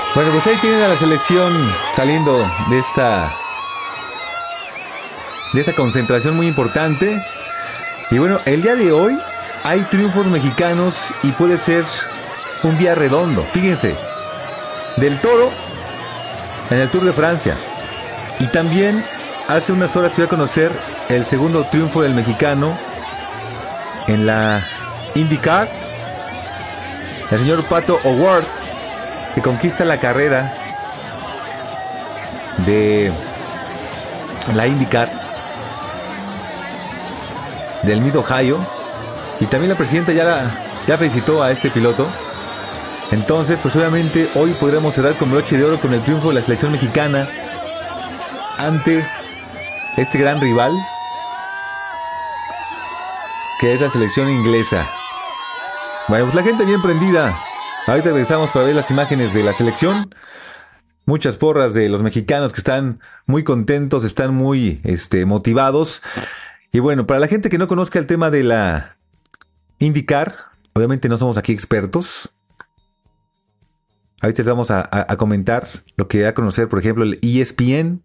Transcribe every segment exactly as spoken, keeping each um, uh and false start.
Bueno, pues ahí tienen a la selección saliendo de esta de esta concentración muy importante. Y bueno, el día de hoy hay triunfos mexicanos y puede ser un día redondo. Fíjense, Del Toro en el Tour de Francia. Y también hace unas horas fui a conocer el segundo triunfo del mexicano en la IndyCar. El señor Pato O'Ward, que conquista la carrera de la IndyCar del Mid Ohio. Y también la presidenta ya, la, ya felicitó a este piloto. Entonces, pues obviamente hoy podremos cerrar con broche de oro con el triunfo de la selección mexicana ante este gran rival, que es la selección inglesa. Bueno, pues la gente bien prendida. Ahorita regresamos para ver las imágenes de la selección. Muchas porras de los mexicanos que están muy contentos, están muy este, motivados. Y bueno, para la gente que no conozca el tema de la IndyCar, obviamente no somos aquí expertos. Ahorita les vamos a, a, a comentar lo que da a conocer, por ejemplo, el E S P N.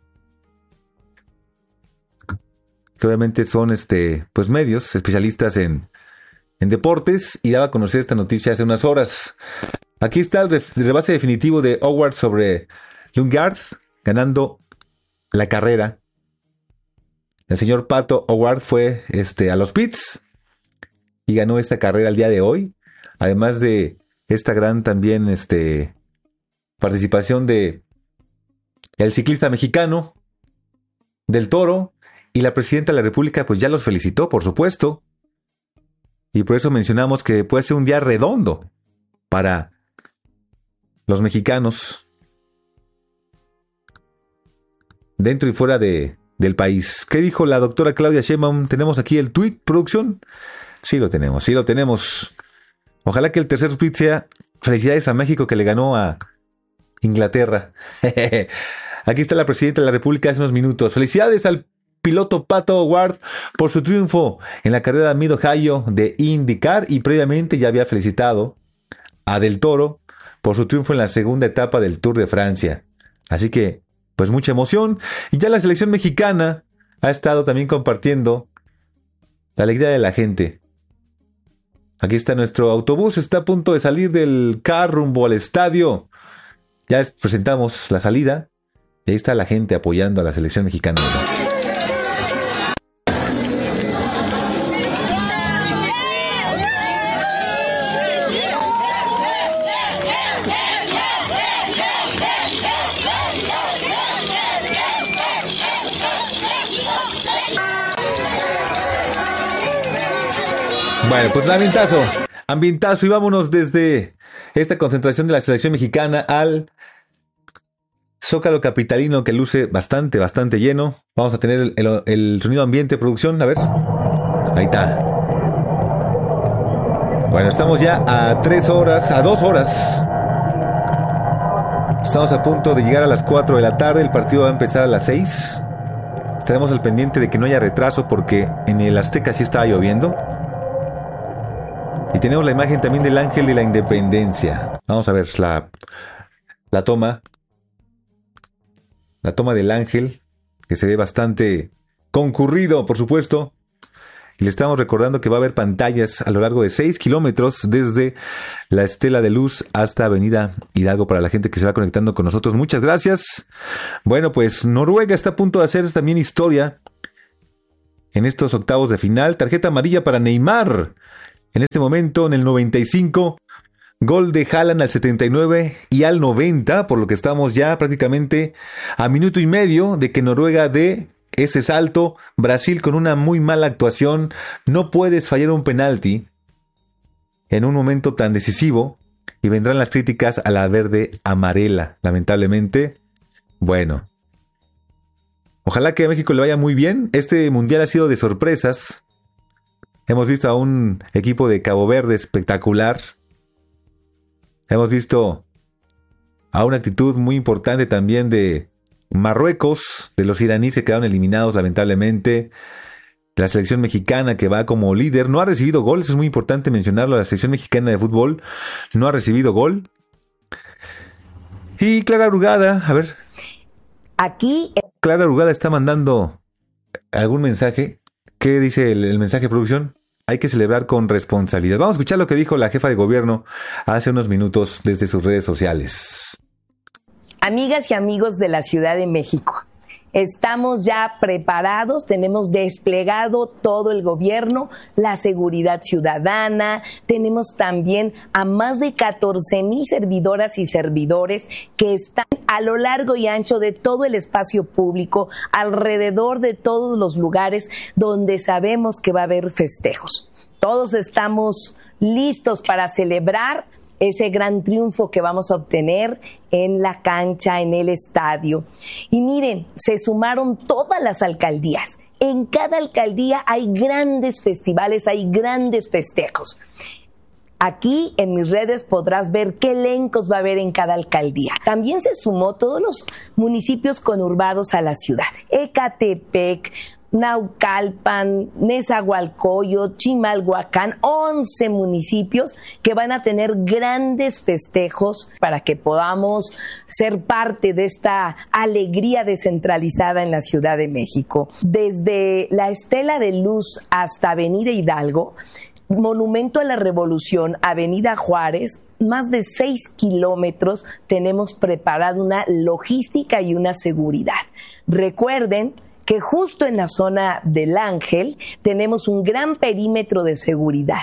Que obviamente son este, pues medios especialistas en, en deportes. Y daba a conocer esta noticia hace unas horas. Aquí está el rebase definitivo de Howard sobre Lundgaard, ganando la carrera. El señor Pato O'Ward fue este, a los pits y ganó esta carrera el día de hoy. Además de esta gran también este, participación de el ciclista mexicano Del Toro, y la presidenta de la República pues ya los felicitó, por supuesto. Y por eso mencionamos que puede ser un día redondo para los mexicanos dentro y fuera de del país. ¿Qué dijo la doctora Claudia Sheinbaum? ¿Tenemos aquí el tweet, producción? Sí lo tenemos, sí lo tenemos. Ojalá que el tercer tweet sea felicidades a México que le ganó a Inglaterra. Aquí está la presidenta de la República hace unos minutos. Felicidades al piloto Pato O'Ward por su triunfo en la carrera Mid Ohio de IndyCar, y previamente ya había felicitado a Del Toro por su triunfo en la segunda etapa del Tour de Francia. Así que pues mucha emoción. Y ya la selección mexicana ha estado también compartiendo la alegría de la gente. Aquí está nuestro autobús, está a punto de salir del C A R rumbo al estadio. Ya presentamos la salida y ahí está la gente apoyando a la selección mexicana. Bueno, pues ambientazo, ambientazo y vámonos desde esta concentración de la selección mexicana al Zócalo capitalino, que luce bastante, bastante lleno. Vamos a tener el, el, el sonido ambiente, producción, a ver. Ahí está. Bueno, estamos ya a tres horas, a dos horas. Estamos a punto de llegar a las cuatro de la tarde, el partido va a empezar a las seis. Estaremos al pendiente de que no haya retraso porque en el Azteca sí estaba lloviendo. Y tenemos la imagen también del Ángel de la Independencia. Vamos a ver la, la toma. La toma del Ángel, que se ve bastante concurrido, por supuesto. Y le estamos recordando que va a haber pantallas a lo largo de seis kilómetros desde la Estela de Luz hasta Avenida Hidalgo para la gente que se va conectando con nosotros. Muchas gracias. Bueno, pues Noruega está a punto de hacer también historia en estos octavos de final. Tarjeta amarilla para Neymar. En este momento, en el noventa y cinco, gol de Haaland al setenta y nueve y al noventa, por lo que estamos ya prácticamente a minuto y medio de que Noruega dé ese salto. Brasil con una muy mala actuación. No puedes fallar un penalti en un momento tan decisivo y vendrán las críticas a la verde amarela, lamentablemente. Bueno, ojalá que a México le vaya muy bien. Este mundial ha sido de sorpresas. Hemos visto a un equipo de Cabo Verde espectacular. Hemos visto a una actitud muy importante también de Marruecos, de los iraníes que quedaron eliminados lamentablemente. La selección mexicana que va como líder no ha recibido gol, eso es muy importante mencionarlo. La selección mexicana de fútbol no ha recibido gol. Y Clara Brugada, a ver. Aquí. Clara Brugada está mandando algún mensaje. ¿Qué dice el, el mensaje de producción? Hay que celebrar con responsabilidad. Vamos a escuchar lo que dijo la jefa de gobierno hace unos minutos desde sus redes sociales. Amigas y amigos de la Ciudad de México, estamos ya preparados, tenemos desplegado todo el gobierno, la seguridad ciudadana, tenemos también a más de catorce mil servidoras y servidores que están a lo largo y ancho de todo el espacio público, alrededor de todos los lugares donde sabemos que va a haber festejos. Todos estamos listos para celebrar ese gran triunfo que vamos a obtener en la cancha, en el estadio. Y miren, se sumaron todas las alcaldías. En cada alcaldía hay grandes festivales, hay grandes festejos. Aquí en mis redes podrás ver qué elencos va a haber en cada alcaldía. También se sumó todos los municipios conurbados a la ciudad. Ecatepec, Naucalpan, Nezahualcóyotl, Chimalhuacán, once municipios que van a tener grandes festejos para que podamos ser parte de esta alegría descentralizada en la Ciudad de México. Desde la Estela de Luz hasta Avenida Hidalgo, Monumento a la Revolución, Avenida Juárez, más de seis kilómetros, tenemos preparada una logística y una seguridad. Recuerden que justo en la zona del Ángel tenemos un gran perímetro de seguridad.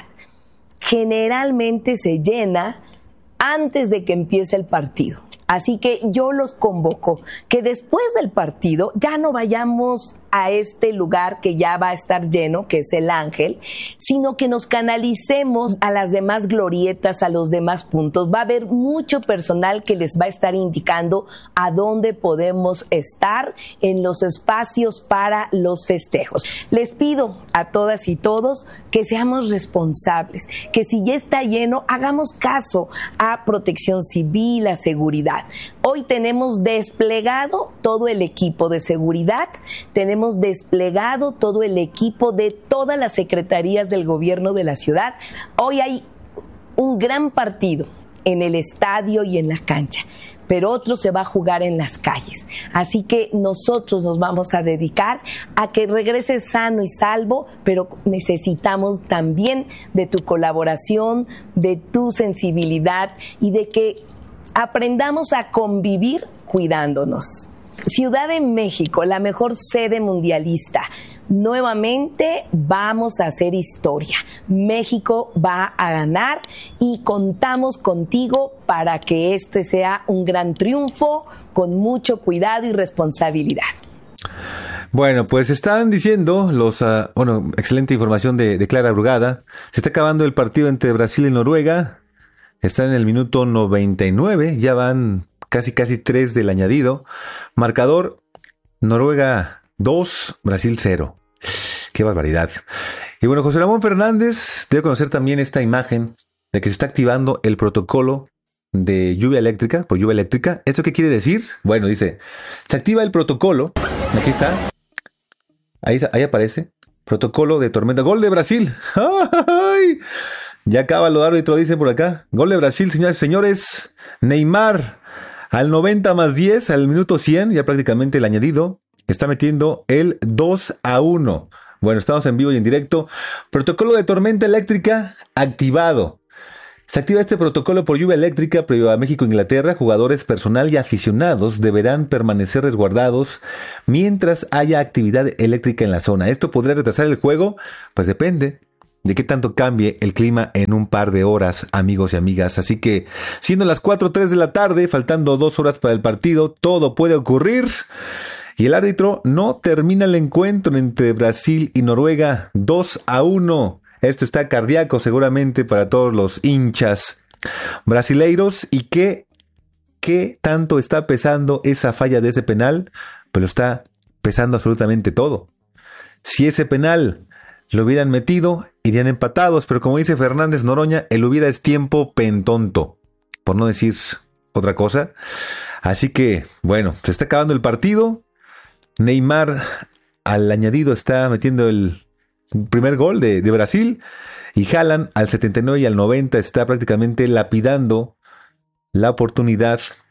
Generalmente se llena antes de que empiece el partido. Así que yo los convoco que después del partido ya no vayamos a este lugar que ya va a estar lleno, que es el Ángel, sino que nos canalicemos a las demás glorietas, a los demás puntos. Va a haber mucho personal que les va a estar indicando a dónde podemos estar en los espacios para los festejos. Les pido a todas y todos que seamos responsables, que si ya está lleno, hagamos caso a Protección Civil, a seguridad. Hoy tenemos desplegado todo el equipo de seguridad, tenemos desplegado todo el equipo de todas las secretarías del gobierno de la ciudad. Hoy hay un gran partido en el estadio y en la cancha, pero otro se va a jugar en las calles. Así que nosotros nos vamos a dedicar a que regrese sano y salvo, pero necesitamos también de tu colaboración, de tu sensibilidad y de que aprendamos a convivir cuidándonos. Ciudad de México, la mejor sede mundialista. Nuevamente vamos a hacer historia. México va a ganar y contamos contigo para que este sea un gran triunfo con mucho cuidado y responsabilidad. Bueno, pues están diciendo los, uh, bueno, excelente información de, de Clara Brugada. Se está acabando el partido entre Brasil y Noruega. Está en el minuto noventa y nueve, ya van casi casi tres del añadido. Marcador, Noruega dos, Brasil cero. Qué barbaridad. Y bueno, José Ramón Fernández debe conocer también esta imagen de que se está activando el protocolo de lluvia eléctrica, por lluvia eléctrica. ¿Esto qué quiere decir? Bueno, dice, se activa el protocolo, aquí está, ahí, ahí aparece, protocolo de tormenta, gol de Brasil. ¡Ay! Ya acaba lo de árbitro, dice por acá. Gol de Brasil, señores y señores. Neymar, al noventa más diez, al minuto cien, ya prácticamente el añadido, está metiendo el dos a uno. Bueno, estamos en vivo y en directo. Protocolo de tormenta eléctrica activado. Se activa este protocolo por lluvia eléctrica previo a México-Inglaterra. Jugadores, personal y aficionados deberán permanecer resguardados mientras haya actividad eléctrica en la zona. ¿Esto podría retrasar el juego? Pues depende de qué tanto cambie el clima en un par de horas, amigos y amigas. Así que, siendo las cuatro o tres de la tarde, faltando dos horas para el partido, todo puede ocurrir. Y el árbitro no termina el encuentro entre Brasil y Noruega. dos a uno. Esto está cardíaco seguramente para todos los hinchas brasileiros. ¿Y qué, qué tanto está pesando esa falla de ese penal? Pues lo está pesando absolutamente todo. Si ese penal lo hubieran metido, irían empatados, pero como dice Fernández Noroña, el hubiera es tiempo pentonto, por no decir otra cosa. Así que, bueno, se está acabando el partido. Neymar al añadido está metiendo el primer gol de, de Brasil, y Haaland al setenta y nueve y al noventa está prácticamente lapidando la oportunidad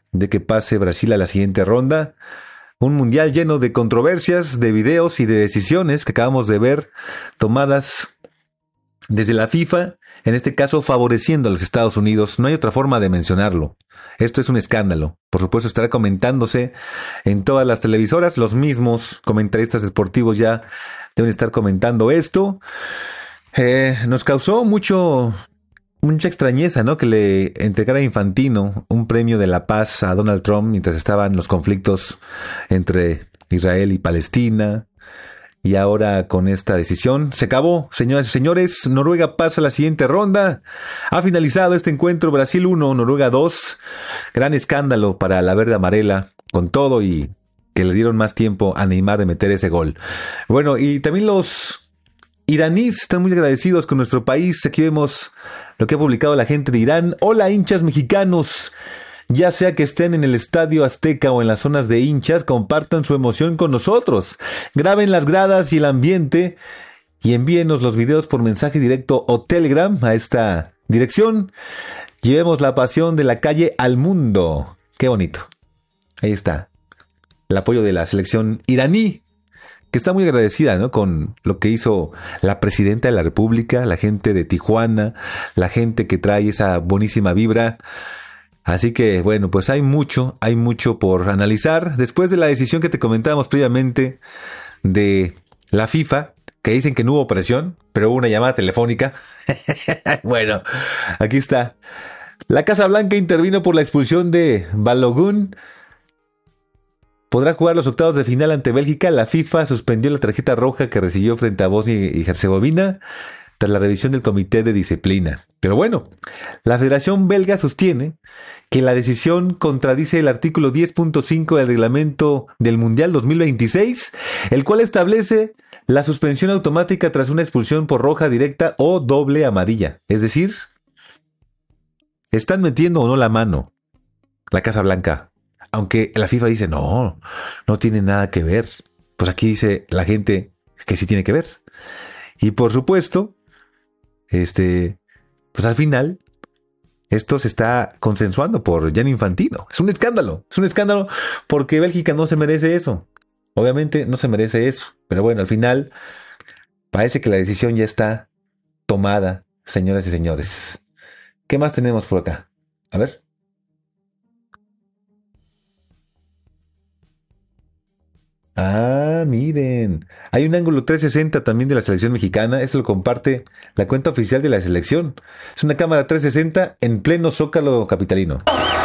de que pase Brasil a la siguiente ronda. Un mundial lleno de controversias, de videos y de decisiones que acabamos de ver tomadas desde la FIFA, en este caso favoreciendo a los Estados Unidos. No hay otra forma de mencionarlo. Esto es un escándalo. Por supuesto estará comentándose en todas las televisoras. Los mismos comentaristas deportivos ya deben estar comentando esto. Eh, nos causó mucho... mucha extrañeza, ¿no? Que le entregara Infantino un premio de la paz a Donald Trump mientras estaban los conflictos entre Israel y Palestina. Y ahora con esta decisión se acabó, señoras y señores. Noruega pasa a la siguiente ronda. Ha finalizado este encuentro. Brasil uno, Noruega dos. Gran escándalo para la verde amarela, con todo y que le dieron más tiempo a Neymar de meter ese gol. Bueno, y también los iraníes están muy agradecidos con nuestro país. Aquí vemos lo que ha publicado la gente de Irán. Hola, hinchas mexicanos. Ya sea que estén en el Estadio Azteca o en las zonas de hinchas, compartan su emoción con nosotros. Graben las gradas y el ambiente y envíenos los videos por mensaje directo o Telegram a esta dirección. Llevemos la pasión de la calle al mundo. Qué bonito. Ahí está. El apoyo de la selección iraní, que está muy agradecida, ¿no?, con lo que hizo la presidenta de la República, la gente de Tijuana, la gente que trae esa buenísima vibra. Así que, bueno, pues hay mucho, hay mucho por analizar. Después de la decisión que te comentábamos previamente de la FIFA, que dicen que no hubo presión, pero hubo una llamada telefónica. Bueno, aquí está. La Casa Blanca intervino por la expulsión de Balogun. Podrá jugar los octavos de final ante Bélgica. La FIFA suspendió la tarjeta roja que recibió frente a Bosnia y Herzegovina tras la revisión del Comité de Disciplina. Pero bueno, la Federación Belga sostiene que la decisión contradice el artículo diez punto cinco del reglamento del Mundial dos mil veintiséis, el cual establece la suspensión automática tras una expulsión por roja directa o doble amarilla. Es decir, ¿están metiendo o no la mano la Casa Blanca? Aunque la FIFA dice, no, no tiene nada que ver. Pues aquí dice la gente que sí tiene que ver. Y por supuesto, este, pues al final, esto se está consensuando por Gianni Infantino. Es un escándalo, es un escándalo porque Bélgica no se merece eso. Obviamente no se merece eso. Pero bueno, al final parece que la decisión ya está tomada, señoras y señores. ¿Qué más tenemos por acá? A ver. Ah, miren. Hay un ángulo trescientos sesenta también de la selección mexicana. Eso lo comparte la cuenta oficial de la selección. Es una cámara trescientos sesenta en pleno Zócalo capitalino.